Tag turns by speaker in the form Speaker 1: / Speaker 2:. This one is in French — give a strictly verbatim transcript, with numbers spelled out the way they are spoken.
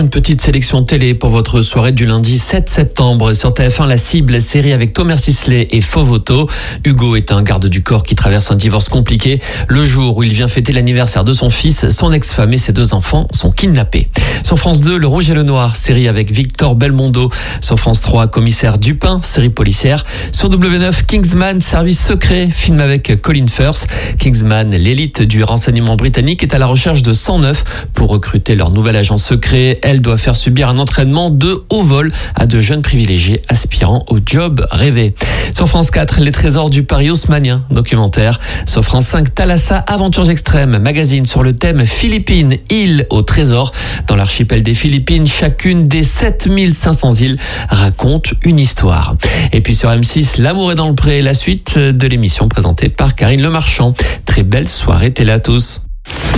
Speaker 1: petite sélection télé pour votre soirée du lundi sept septembre. Sur T F un, La Cible, série avec Thomas Sisley et Fovoto. Hugo est un garde du corps qui traverse un divorce compliqué. Le jour où il vient fêter l'anniversaire de son fils, son ex-femme et ses deux enfants sont kidnappés. Sur France deux, Le Rouge et le Noir, série avec Victor Belmondo. Sur France trois, Commissaire Dupin, série policière. Sur W neuf, Kingsman, service secret, film avec Colin Firth. Kingsman, l'élite du renseignement britannique, est à la recherche de cent neuf pour recruter leur nouvel agent secret. Elle doit faire subir un entraînement de haut vol à de jeunes privilégiés aspirant au job rêvé. Sur France quatre, Les Trésors du Paris haussmannien, documentaire. Sur France cinq, Thalassa, Aventures extrêmes, magazine sur le thème Philippines, île au trésor. Dans l'archipel des Philippines, chacune des sept mille cinq cents îles raconte une histoire. Et puis sur M six, L'amour est dans le pré, la suite de l'émission présentée par Karine Lemarchand. Très belle soirée télé à tous.